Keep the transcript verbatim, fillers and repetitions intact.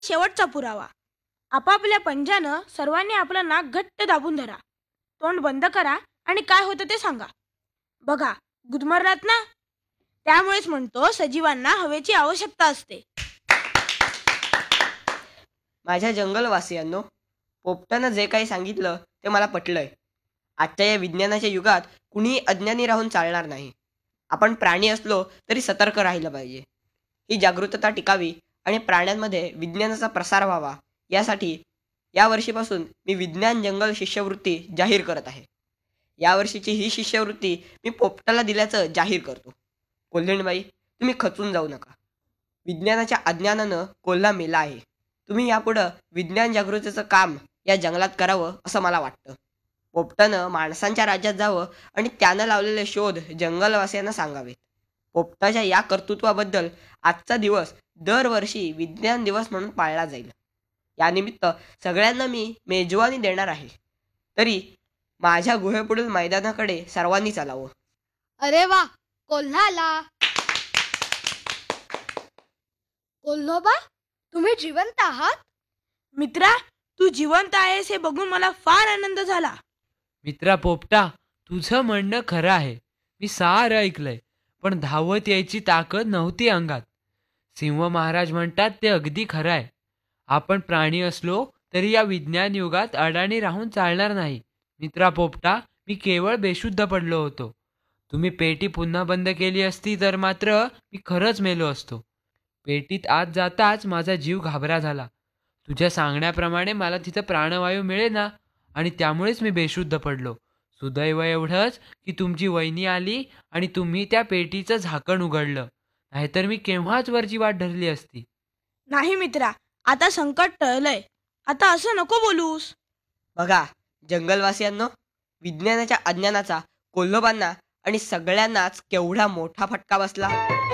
शेवटचा पुरावा. आपापल्या पंजानं सर्वांनी आपलं नाक घट्ट दाबून धरा. तोंड बंद करा आणि काय होतं ते सांगा. बघा, गुदमरलात ना? त्यामुळेच म्हणतो सजीवांना हवेची आवश्यकता असते. माझ्या जंगलवासियांनो, पोपटानं जे काही सांगितलं ते मला पटलंय. आजच्या या विज्ञानाच्या युगात कुणीही अज्ञानी राहून चालणार नाही. आपण प्राणी असलो तरी सतर्क राहिलं पाहिजे. ही जागरूकता टिकावी आणि प्राण्यांमध्ये विज्ञानाचा प्रसार व्हावा यासाठी यावर्षीपासून मी विज्ञान जंगल शिष्यवृत्ती जाहीर करत आहे. यावर्षीची ही शिष्यवृत्ती मी पोपटाला दिल्याचं जाहीर करतो. कोल्हेणबाई, तुम्ही खचून जाऊ नका. विज्ञानाच्या अज्ञानानं कोल्हा मेला आहे. तुम्ही यापुढं विज्ञान जागृतीचं काम या जंगलात करावं असं मला वाटतं. पोपटानं माणसांच्या राज्यात जावं आणि त्यानं लावलेले शोध जंगलवासियांना सांगावेत. पोपटाच्या या कर्तृत्वाबद्दल आजचा दिवस दरवर्षी विज्ञान दिवस म्हणून पाळला जाईल. यानिमित्त सगळ्यांना मी मेजवानी देणार आहे. तरी माझ्या गुहेपुढील मैदानाकडे सर्वांनी चालावं. अरे वा, कोल्हा आला. कोल्होबा, तुम्ही जिवंत आहात? मित्रा, तू जिवंत आहेस हे बघून मला फार आनंद झाला. मित्रा पोपटा, तुझं म्हणणं खरं आहे. मी सारं ऐकलंय, पण धावत यायची ताकद नव्हती अंगात. सिंह महाराज म्हणतात ते अगदी खरं आहे. आपण प्राणी असलो तरी या विज्ञान युगात अडाणी राहून चालणार नाही. मित्रा पोपटा, मी केवळ बेशुद्ध पडलो होतो. तुम्ही पेटी पुन्हा बंद केली असती तर मात्र मी खरंच मेलो असतो. पेटीत आत जाताच माझा जीव घाबरा झाला. तुझ्या सांगण्याप्रमाणे मला तिथं प्राणवायू मिळेना आणि त्यामुळेच मी बेशुद्ध पडलो. सुदैव एवढंच की तुमची वहिनी आली आणि तुम्ही त्या पेटीचं झाकण उघडलं, नाहीतर मी केव्हाच वरची वाट धरली असती. नाही मित्रा, आता संकट टळलंय. आता असं नको बोलूस. बघा जंगलवासियांनो, विज्ञानाच्या अज्ञानाचा कोल्होबांना आणि सगळ्यांनाच केवढा मोठा फटका बसला.